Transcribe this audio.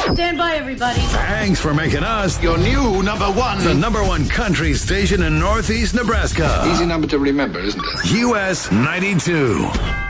Stand by, everybody. Thanks for making us your new number one. The number one country station in Northeast Nebraska. Easy number to remember, isn't it? US 92.